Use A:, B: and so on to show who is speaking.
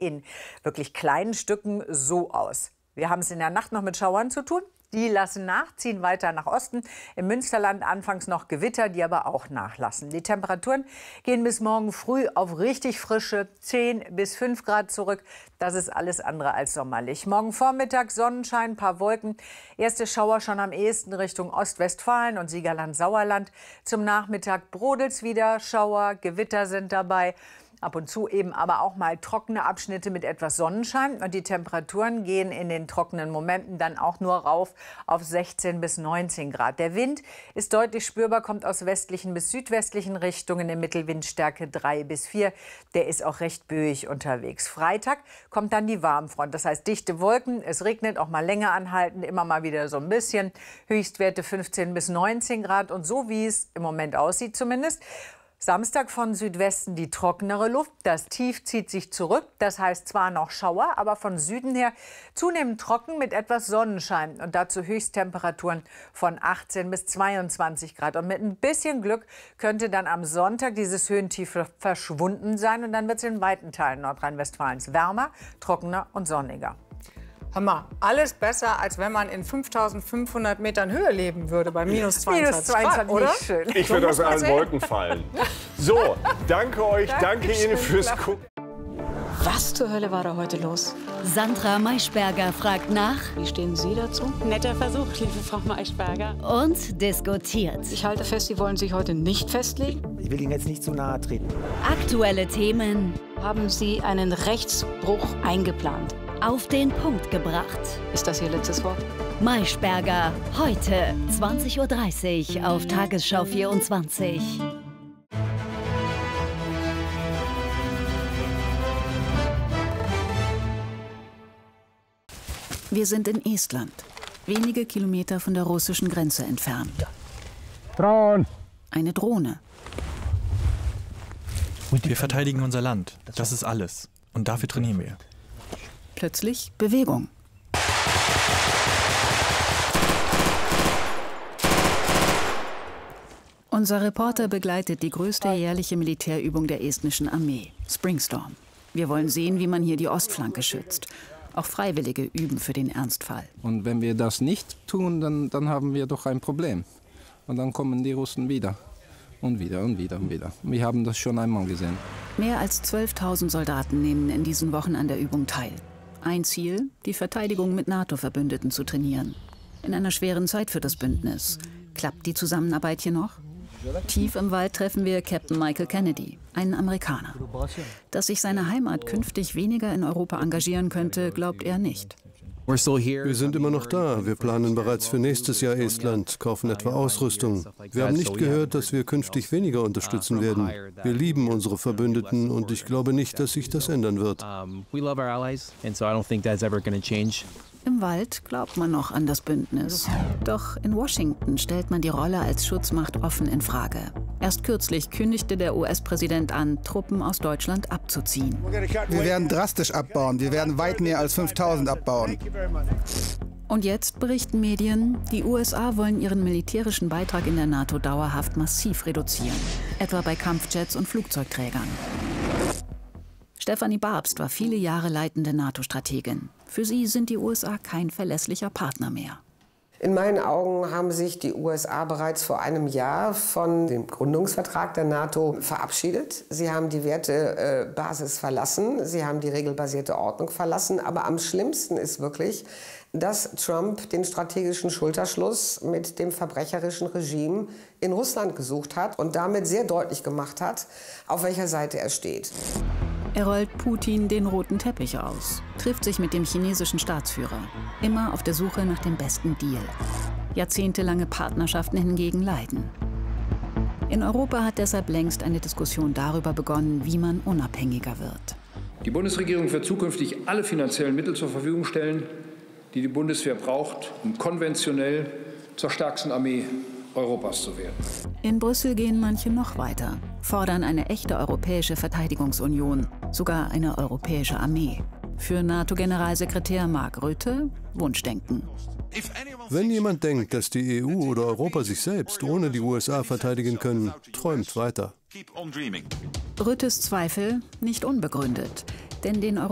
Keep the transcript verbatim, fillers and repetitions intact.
A: in wirklich kleinen Stücken so aus. Wir haben es in der Nacht noch mit Schauern zu tun. Die lassen nach, ziehen weiter nach Osten. Im Münsterland anfangs noch Gewitter, die aber auch nachlassen. Die Temperaturen gehen bis morgen früh auf richtig frische zehn bis fünf Grad zurück. Das ist alles andere als sommerlich. Morgen Vormittag Sonnenschein, ein paar Wolken. Erste Schauer schon am ehesten Richtung Ostwestfalen und Siegerland-Sauerland. Zum Nachmittag brodelt's wieder. Schauer, Gewitter sind dabei. Ab und zu eben aber auch mal trockene Abschnitte mit etwas Sonnenschein. Und die Temperaturen gehen in den trockenen Momenten dann auch nur rauf auf sechzehn bis neunzehn Grad. Der Wind ist deutlich spürbar, kommt aus westlichen bis südwestlichen Richtungen in Mittelwindstärke drei bis vier. Der ist auch recht böig unterwegs. Freitag kommt dann die Warmfront. Das heißt dichte Wolken, es regnet auch mal länger anhalten, immer mal wieder so ein bisschen. Höchstwerte fünfzehn bis neunzehn Grad. Und so wie es im Moment aussieht zumindest, Samstag von Südwesten die trockenere Luft. Das Tief zieht sich zurück. Das heißt zwar noch Schauer, aber von Süden her zunehmend trocken mit etwas Sonnenschein. Und dazu Höchsttemperaturen von achtzehn bis zweiundzwanzig Grad. Und mit ein bisschen Glück könnte dann am Sonntag dieses Höhentief verschwunden sein. Und dann wird es in weiten Teilen Nordrhein-Westfalens wärmer, trockener und sonniger.
B: Hammer. Alles besser, als wenn man in fünftausendfünfhundert Metern Höhe leben würde, bei minus zweiundzwanzig Grad, oder?
A: Schön.
C: Ich würde aus allen Wolken fallen. So, danke euch, danke, danke Ihnen fürs Gucken.
D: Was zur Hölle war da heute los?
E: Sandra Maischberger fragt nach.
D: Wie stehen Sie dazu?
F: Netter Versuch, liebe Frau Maischberger.
E: Und diskutiert.
D: Ich halte fest, Sie wollen sich heute nicht festlegen.
G: Ich will Ihnen jetzt nicht zu nahe treten.
E: Aktuelle Themen.
D: Haben Sie einen Rechtsbruch eingeplant?
E: Auf den Punkt gebracht.
D: Ist das Ihr letztes Wort?
E: Maischberger, heute zwanzig Uhr dreißig auf Tagesschau vierundzwanzig.
H: Wir sind in Estland, wenige Kilometer von der russischen Grenze entfernt.
I: Drohne.
H: Eine Drohne.
J: Wir verteidigen unser Land. Das ist alles. Und dafür trainieren wir.
H: Plötzlich Bewegung. Unser Reporter begleitet die größte jährliche Militärübung der estnischen Armee, Springstorm. Wir wollen sehen, wie man hier die Ostflanke schützt. Auch Freiwillige üben für den Ernstfall.
K: Und wenn wir das nicht tun, dann, dann haben wir doch ein Problem. Und dann kommen die Russen wieder. Und wieder und wieder und wieder. Wir haben das schon einmal gesehen.
H: Mehr als zwölftausend Soldaten nehmen in diesen Wochen an der Übung teil. Ein Ziel, die Verteidigung mit NATO-Verbündeten zu trainieren. In einer schweren Zeit für das Bündnis. Klappt die Zusammenarbeit hier noch? Tief im Wald treffen wir Captain Michael Kennedy, einen Amerikaner. Dass sich seine Heimat künftig weniger in Europa engagieren könnte, glaubt er nicht.
L: Wir sind immer noch da. Wir planen bereits für nächstes Jahr Estland, kaufen etwa Ausrüstung. Wir haben nicht gehört, dass wir künftig weniger unterstützen werden. Wir lieben unsere Verbündeten und ich glaube nicht, dass sich das ändern wird.
H: Im Wald glaubt man noch an das Bündnis. Doch in Washington stellt man die Rolle als Schutzmacht offen in Frage. Erst kürzlich kündigte der U S-Präsident an, Truppen aus Deutschland abzuziehen.
G: Wir werden drastisch abbauen. Wir werden weit mehr als fünftausend abbauen.
H: Und jetzt berichten Medien, die U S A wollen ihren militärischen Beitrag in der NATO dauerhaft massiv reduzieren. Etwa bei Kampfjets und Flugzeugträgern. Stefanie Barbst war viele Jahre leitende NATO-Strategin. Für sie sind die U S A kein verlässlicher Partner mehr.
M: In meinen Augen haben sich die U S A bereits vor einem Jahr von dem Gründungsvertrag der NATO verabschiedet. Sie haben die Wertebasis verlassen, sie haben die regelbasierte Ordnung verlassen. Aber am schlimmsten ist wirklich, dass Trump den strategischen Schulterschluss mit dem verbrecherischen Regime in Russland gesucht hat und damit sehr deutlich gemacht hat, auf welcher Seite er steht.
H: Er rollt Putin den roten Teppich aus, trifft sich mit dem chinesischen Staatsführer, immer auf der Suche nach dem besten Deal. Jahrzehntelange Partnerschaften hingegen leiden. In Europa hat deshalb längst eine Diskussion darüber begonnen, wie man unabhängiger wird.
N: Die Bundesregierung wird zukünftig alle finanziellen Mittel zur Verfügung stellen, die die Bundeswehr braucht, um konventionell zur stärksten Armee Europas zu werden.
H: In Brüssel gehen manche noch weiter, fordern eine echte europäische Verteidigungsunion, sogar eine europäische Armee. Für NATO-Generalsekretär Mark Rutte Wunschdenken.
L: Wenn jemand denkt, dass die E U oder Europa sich selbst ohne die U S A verteidigen können, träumt weiter.
H: Rüttes Zweifel nicht unbegründet, denn den